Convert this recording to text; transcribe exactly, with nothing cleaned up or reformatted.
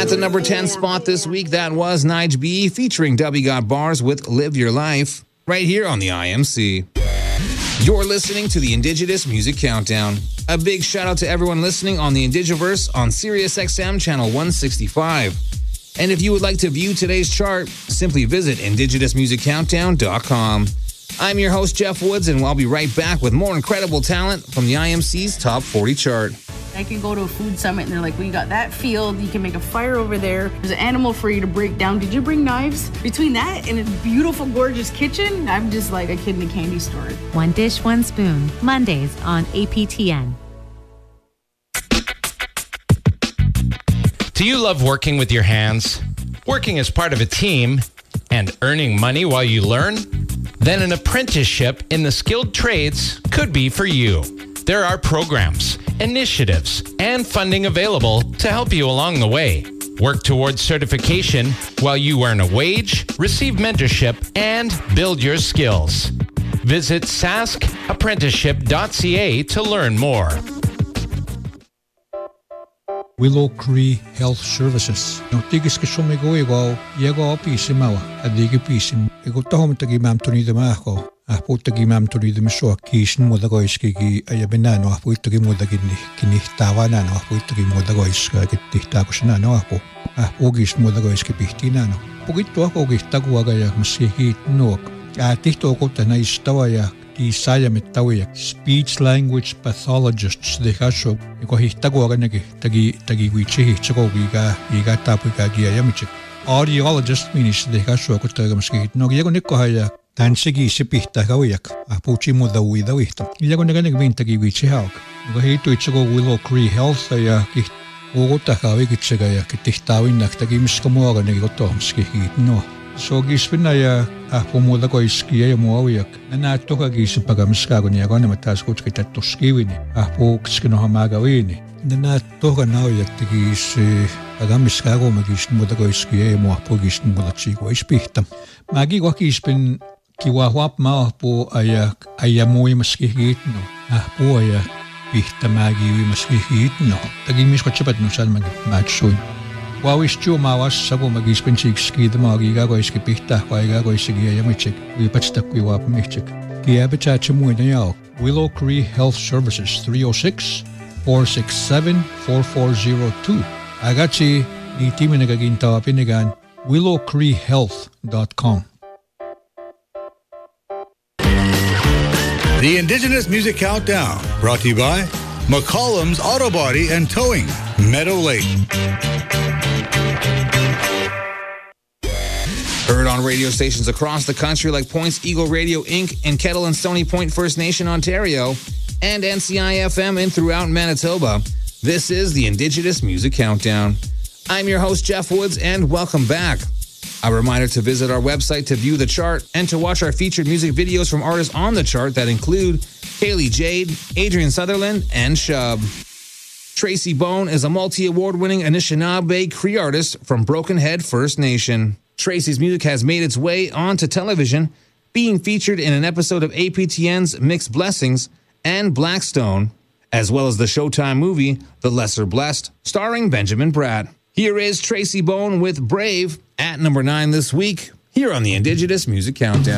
At the number ten spot this week, that was Nige B featuring W Got Bars with Live Your Life, right here on the I M C. You're listening to the Indigenous Music Countdown. A big shout out to everyone listening on the Indigiverse on Sirius X M channel one sixty-five. And if you would like to view today's chart, simply visit indigenous music countdown dot com. I'm your host, Jeff Woods, and I'll be right back with more incredible talent from the I M C's Top forty chart. I can go to a food summit and they're like, well, you got that field, you can make a fire over there. There's an animal for you to break down. Did you bring knives? Between that and a beautiful, gorgeous kitchen, I'm just like a kid in a candy store. One Dish, One Spoon, Mondays on A P T N. Do you love working with your hands? Working as part of a team and earning money while you learn? Then an apprenticeship in the skilled trades could be for you. There are programs, initiatives, and funding available to help you along the way. Work towards certification while you earn a wage, receive mentorship, and build your skills. Visit sask apprenticeship dot c a to learn more. Willow Cree Health Services. No tigis ke sumigo ego, yego opisim mawa, adigi pisim. Ego tahom tagi mam tuni de maho. Ahpo tagi mam tuni de miso kishin modago iski ki ayabena no ahpo tagi modagi ni kini tawana no ahpo tagi modago iska ki tihtakushna no ahpo. Ahpo gis modago iski pihtina no. Pogito ako gistagu agaya maski no. Ah tihto ko tana istawa ya Isaya metawiak speech language pathologists de hasho iko hitago ganagi tagi tagi wichi chiko giga giga tapu ga gia yamichik audiologist means de hasho ko taga maski no gigo nikko haya tansigi sipihta gawiak apuchi moda wida wihta gigo nagani vintagi wichi hauk go hitu chiko Willow Cree Health ya ki ogota hawi gichiga ya kitihtawi naktagi miskomo ganagi go to maski no so gispina ya apomoda ko iskia ya moawiak na toka gis pagamiska ko niya ko na matas ko kita toskiwini apo kskino hamagawini na toka na ya tigis pagamiska ko magis moda ko iskia ya mo apo gis moda chiko ispihta magi ko gispin kiwahwap ma apo aya aya moi maskihit no apo aya pihta magi wi maskihit no tagimis ko chapat no sal mag matsun Wawis chu mawas sabo magispin chikski the magiga go iski pihta waiga go isigi yamichik we patsta kwi wap michik ki abita chimu na yao Willow Cree Health Services three oh six, four six seven, four four oh two agachi ni timi nagaginta pinigan willow cree health dot com. The Indigenous Music Countdown brought to you by McCollum's Auto Body and Towing, Meadow Lake. Heard on radio stations across the country like Points Eagle Radio Incorporated in Kettle and Stony Point First Nation, Ontario, and N C I F M in throughout Manitoba. This is the Indigenous Music Countdown. I'm your host, Jeff Woods, and welcome back. A reminder to visit our website to view the chart and to watch our featured music videos from artists on the chart that include Kaylee Jade, Adrian Sutherland, and Shub. Tracy Bone is a multi-award-winning Anishinaabe Cree artist from Broken Head First Nation. Tracy's music has made its way onto television, being featured in an episode of A P T N's Mixed Blessings and Blackstone, as well as the Showtime movie The Lesser Blessed, starring Benjamin Bratt. Here is Tracy Bone with Brave at number nine this week, here on the Indigenous Music Countdown.